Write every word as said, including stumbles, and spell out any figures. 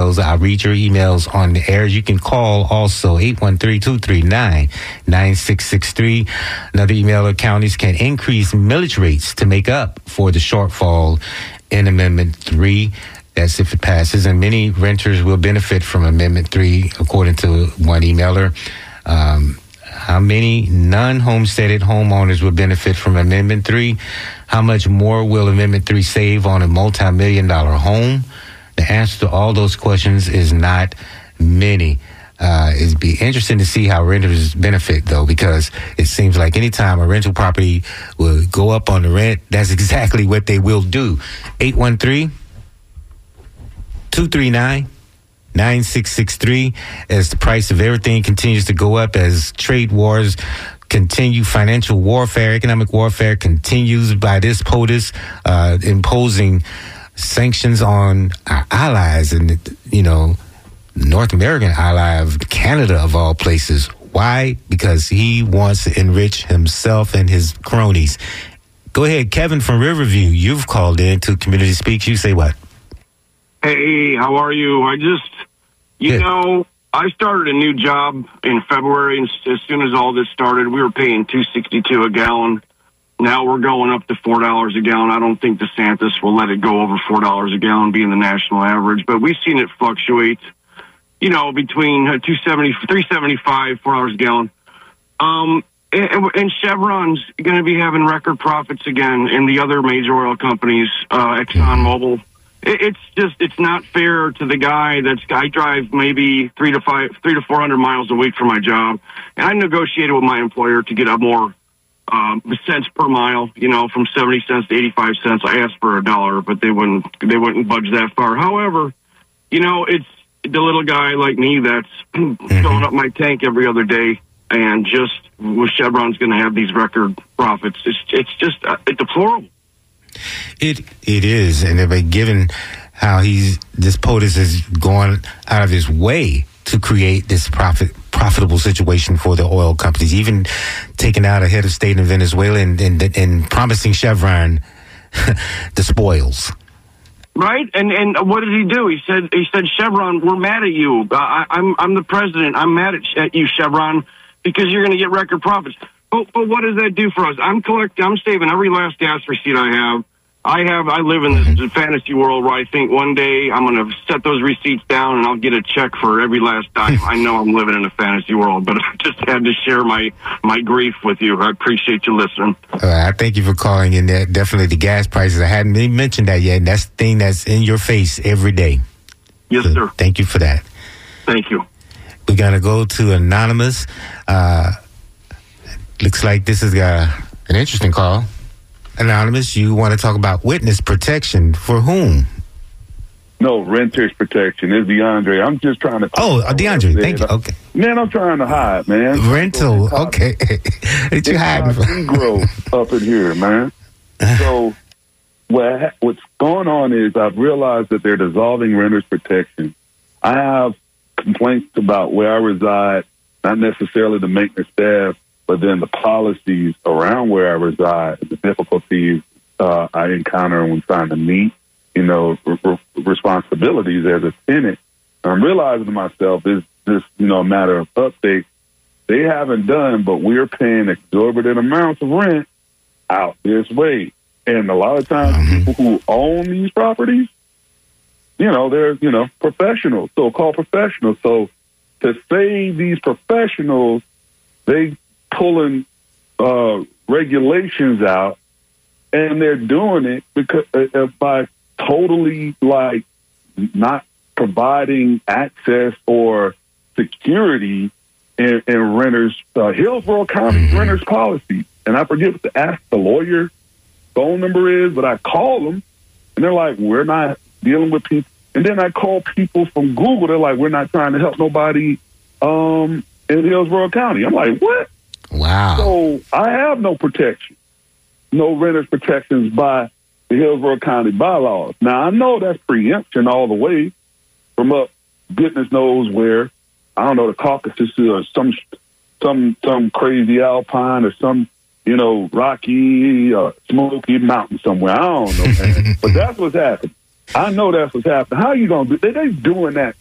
emails. I'll read your emails on the air. You can call also eight one three, two three nine, nine six six three. Another emailer, counties can increase millage rates to make up for the shortfall in Amendment three. That's if it passes. And many renters will benefit from Amendment three, according to one emailer. Um, how many non-homesteaded homeowners will benefit from Amendment three? How much more will Amendment three save on a multi-million dollar home? The answer to all those questions is not many. Uh, it'd be interesting to see how renters benefit, though, because it seems like anytime a rental property will go up on the rent, that's exactly what they will do. eight one three, two three nine, nine six six three. As the price of everything continues to go up, as trade wars continue, financial warfare, economic warfare continues by this POTUS, uh, imposing sanctions on our allies and, you know, North American ally of Canada, of all places. Why? Because he wants to enrich himself and his cronies. Go ahead, Kevin from Riverview. You've called in to Community Speaks. You say what? Hey, how are you? I just, you Good. know, I started a new job in February, and as soon as all this started, we were paying two sixty-two a gallon. Now we're going up to four dollars a gallon. I don't think DeSantis will let it go over four dollars a gallon, being the national average, but we've seen it fluctuate, you know, between two seventy, three seventy-five, four dollars a gallon. Um, and, and Chevron's going to be having record profits again, and the other major oil companies, uh, ExxonMobil. It, it's just, it's not fair to the guy that's, I drive maybe three to five, three to four hundred miles a week for my job. And I negotiated with my employer to get a more, um, cents per mile, you know, from seventy cents to eighty-five cents. I asked for a dollar, but they wouldn't, they wouldn't budge that far. However, you know, it's the little guy like me that's filling up my tank every other day, and just with Chevron's going to have these record profits. It's, it's just uh, it's deplorable. It it is, and they've given how he's this POTUS is going out of his way to create this profit profitable situation for the oil companies, even taking out a head of state in Venezuela and and, and promising Chevron the spoils. Right, and and what did he do? He said he said Chevron, we're mad at you. Uh, I, I'm I'm the president. I'm mad at, at you, Chevron, because you're going to get record profits. But, but what does that do for us? I'm collecting. I'm saving every last gas receipt I have. I have. I live in this mm-hmm. fantasy world where I think one day I'm going to set those receipts down and I'll get a check for every last dime. I know I'm living in a fantasy world, but I just had to share my my grief with you. I appreciate you listening. Uh, I thank you for calling in. There, definitely the gas prices. I hadn't even mentioned that yet. And that's the thing that's in your face every day. Yes, so sir. Thank you for that. Thank you. We're gonna go to Anonymous. Uh, looks like this is uh, an interesting call. Anonymous, you want to talk about witness protection for whom? No, renters protection. It's DeAndre. I'm just trying to. Oh, uh, DeAndre, thank you. Okay. Man, I'm trying to hide, man. Rental. Okay. What you hiding from? Negro up in here, man. So what what's going on is I've realized that they're dissolving renters protection. I have complaints about where I reside, not necessarily the maintenance staff, but then the policies around where I reside, the difficulties uh, I encounter when trying to meet, you know, r- responsibilities as a tenant. I'm realizing to myself is this, you know, a matter of updates they haven't done, but we're paying exorbitant amounts of rent out this way. And a lot of times people who own these properties, you know, they're, you know, professionals, so-called professionals. So to save these professionals, they pulling uh, regulations out, and they're doing it because uh, by totally like not providing access or security in, in renters, uh, Hillsborough County renters policy. And I forget what to ask the lawyer phone number is, but I call them, and they're like, "We're not dealing with people." And then I call people from Google. They're like, "We're not trying to help nobody um, in Hillsborough County." I'm like, "What?" Wow. So I have no protection, no renters protections by the Hillsborough County bylaws. Now, I know that's preemption all the way from up goodness knows where. I don't know, the Caucasus or some some some crazy alpine or some, you know, rocky, uh, smoky mountain somewhere. I don't know, man. But that's what's happening. I know that's what's happening. How are you going to do? They, they doing that